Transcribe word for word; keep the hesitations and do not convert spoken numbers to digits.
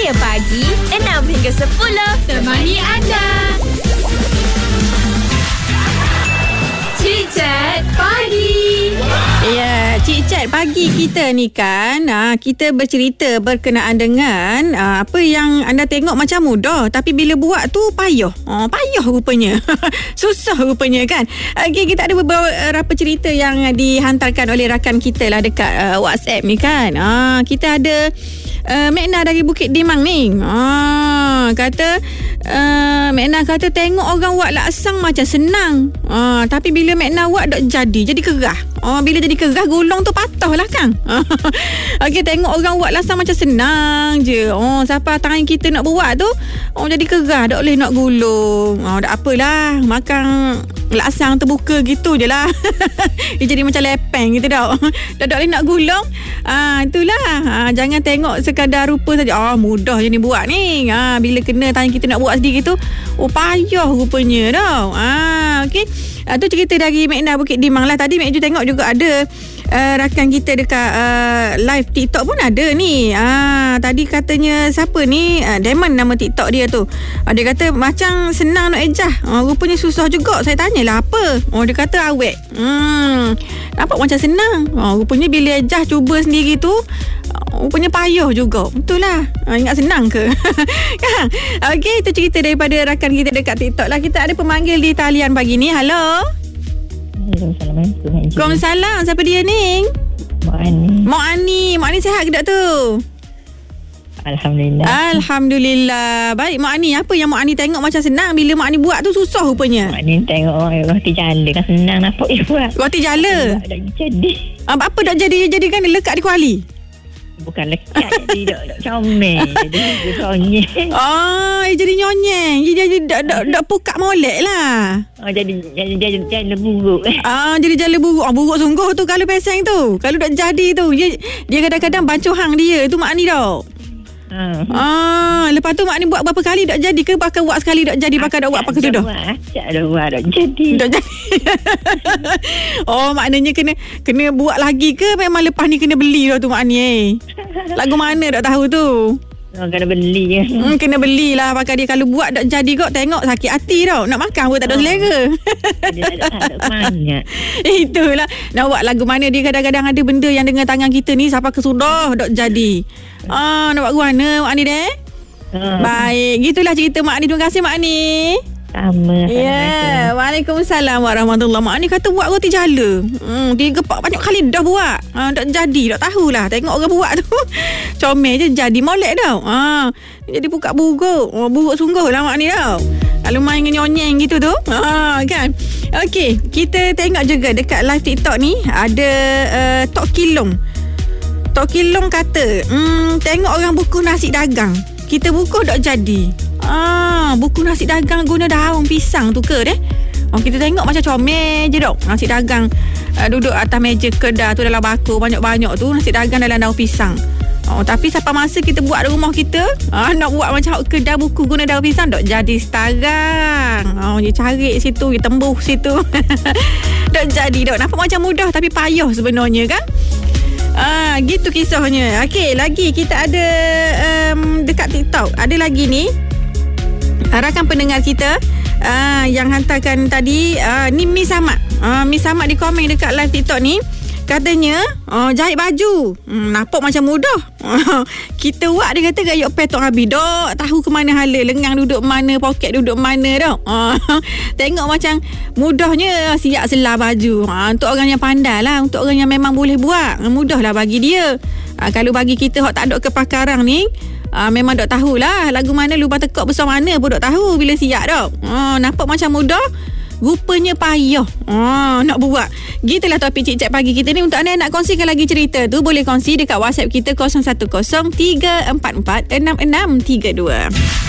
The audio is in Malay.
Ceria Pagi enam hingga sepuluh. Temani anda. Cik-cik Pagi. Ya, Cik-cik Pagi kita ni kan, aa, kita bercerita berkenaan dengan aa, apa yang anda tengok macam mudah, tapi bila buat tu payah. Oh, payah rupanya. Susah rupanya kan. Okey, kita ada beberapa cerita yang dihantarkan oleh rakan kita lah dekat uh, WhatsApp ni kan. Aa, kita ada uh, Mekna dari Bukit Timang ni. Aa, kata uh, Mekna kata tengok orang buat laksang macam senang. Aa, tapi bila Mekna buat tak jadi, jadi kerah. Oh, bila jadi kerah gulung tu patah lah kan. Okey, tengok orang buat laksang macam senang je. Oh, siapa tangan kita nak buat tu, oh jadi kerah, tak boleh nak gulung. Oh, tak apalah, makan laksang terbuka gitu je lah. Dia jadi macam lepeng gitu tau. Tak boleh nak gulung. Ah, itulah. Ah, jangan tengok sekadar rupa saja. Ah, mudah je ni buat ni. Ah, bila kena tangan kita nak buat sendiri tu, oh payah rupanya tau. Ah, okey. Ah, tu cerita dari Mekna Bukit Timang lah. Tadi Mek Ju tengok juga ada uh, rakan kita dekat uh, live TikTok pun ada ni. Ah, tadi katanya siapa ni? Uh, Damon nama TikTok dia tu. Uh, dia kata macam senang nak ejah. Uh, rupanya susah juga. Saya tanyalah apa. Oh, dia kata awet. Hmm, nampak macam senang. Uh, rupanya bila ejah cuba sendiri tu, uh, rupanya payah juga. Betul lah. Uh, ingat senang ke? Kan? Okey, itu cerita daripada rakan kita dekat TikTok lah. Kita ada pemanggil di talian pagi ni. Halo. Assalamualaikum. Waalaikumsalam. Siapa dia ni? Mak Ani. Mak Ani. Mak Ani sihat ke tak tu? Alhamdulillah. Alhamdulillah. Baik Mak Ani. Apa yang Mak Ani tengok macam senang, bila Mak Ani buat tu susah rupanya? Mak Ani tengok orang roti jala kan senang, nampak dia buat. Roti jala? Tak jadi. Apa, apa tak jadi? Jadi kan dia lekat di kuali? Bukan lekat, jadi tak, tak comel. Jadi dia sonyeng. Oh, dia jadi nyonyeng. Dia jadi tak, tak, tak pukak molek lah. Oh, jadi jadi jadi jala buruk. Ah, jadi jala buruk. Ah, buruk sungguh tu kalau peseng tu. Kalau tak jadi tu, dia, dia kadang-kadang bancuh hang dia. Itu Mak Ani tau. Ha. Ah, lepas tu Mak Ni buat berapa kali tak jadi ke? Pakai buat sekali tak jadi, pakai dak buat pakai sudah. Acak dah buat tak jadi. Tak jadi. Oh, maknanya kena kena buat lagi ke memang lepas ni kena beli dah tu Mak Ni eh. Lagu mana tak tahu tu. Oh, kena beli je. Hmm, kena belilah pakai dia. Kalau buat tak jadi kok, tengok sakit hati tau. Nak makan pun tak ada Oh. selera. Dia tak ada semangat. Itulah. Nak buat lagu mana dia kadang-kadang ada benda yang dengan tangan kita ni sampai kesudah tak jadi. Ah, nak buat mana Mak Ni deh? Oh. Baik, gitulah cerita Mak Ni. Terima kasih Mak Ni. Sama. Ya, yeah. Waalaikumsalam warahmatullahi. Mak Ni kata buat roti jala. Hmm, dia gepak banyak kali dah buat. Ha, tak jadi, tak tahulah. Tengok orang buat tu. Comel je jadi molek tau. Ha, jadi buka buruk. Oh, buruk sungguh lah Mak Ni tau. Kalau main dengan nyonyeng gitu tu. Ha, kan. Okey, kita tengok juga dekat live TikTok ni ada uh, Tok Kilong. Tok Kilong kata, hmm, tengok orang buku nasi dagang. Kita buku tak jadi. Ah, buku nasi dagang guna daun pisang tu ke deh? Oh, kita tengok macam comel je dok. Nasi dagang uh, duduk atas meja kedai tu dalam bakul banyak-banyak tu nasi dagang dalam daun pisang. Oh, tapi siapa masa kita buat di rumah kita, ah, nak buat macam kedai buku guna daun pisang tak jadi sekarang. Oh, dia cari situ, dia tembus situ. Tak jadi dok. Nampak macam mudah tapi payah sebenarnya kan? Ah, gitu kisahnya. Okey, lagi kita ada um, dekat TikTok. Ada lagi ni rakan pendengar kita uh, yang hantarkan tadi uh, ni Miss Ahmad. Uh, Miss Ahmad di komen dekat live TikTok ni. Katanya uh, jahit baju. Hmm, nampak macam mudah. Uh, kita buat dia kata gayuk petok habis. Dok tahu ke mana hala. Lengang duduk mana, poket duduk mana dah. Uh, tengok macam mudahnya siap selah baju. Uh, untuk orang yang pandai lah. Untuk orang yang memang boleh buat. Mudah lah bagi dia. Uh, kalau bagi kita hok tak ada kepakaran ni, uh, memang tak tahulah lagu mana lubang tekak besar mana pun tak tahu bila siap dah. Uh, nampak macam mudah. Rupanya payah. Ah, nak buat. Gitulah topik Cik-Cik Pagi kita ni. Untuk anda yang nak kongsikan lagi cerita tu, boleh kongsi dekat WhatsApp kita kosong satu kosong tiga empat empat enam enam tiga dua.